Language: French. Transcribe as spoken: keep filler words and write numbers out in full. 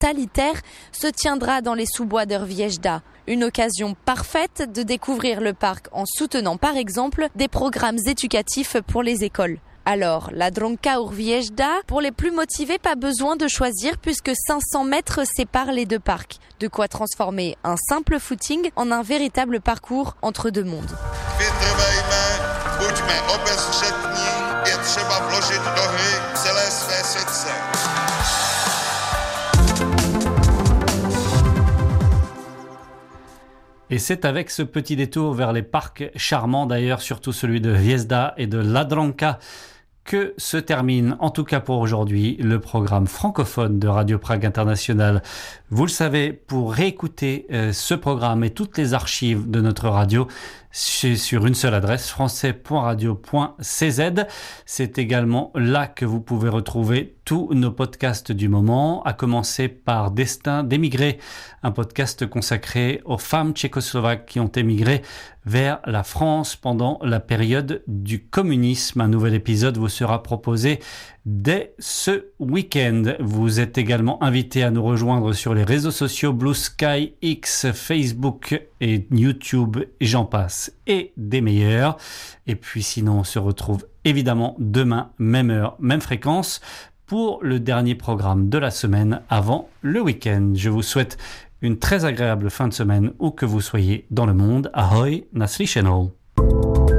Taliter se tiendra dans les sous-bois de Rviezda. Une occasion parfaite de découvrir le parc en soutenant par exemple des programmes éducatifs pour les écoles. Alors, la Dronka Rviezda, pour les plus motivés, pas besoin de choisir puisque cinq cents mètres séparent les deux parcs. De quoi transformer un simple footing en un véritable parcours entre deux mondes. Et c'est avec ce petit détour vers les parcs charmants d'ailleurs, surtout celui de Hviezda et de La Dronka, que se termine, en tout cas pour aujourd'hui, le programme francophone de Radio Prague International. Vous le savez, pour réécouter euh, ce programme et toutes les archives de notre radio, c'est sur une seule adresse, français point radio point c z. C'est également là que vous pouvez retrouver tous nos podcasts du moment, à commencer par Destin d'émigrer, un podcast consacré aux femmes tchécoslovaques qui ont émigré vers la France pendant la période du communisme. Un nouvel épisode vous sera proposé dès ce week-end. Vous êtes également invité à nous rejoindre sur les réseaux sociaux Blue Sky, X, Facebook et YouTube, et j'en passe, et des meilleurs. Et puis sinon, on se retrouve évidemment demain, même heure, même fréquence, pour le dernier programme de la semaine avant le week-end. Je vous souhaite une très agréable fin de semaine où que vous soyez dans le monde. Ahoj, naslyšenou.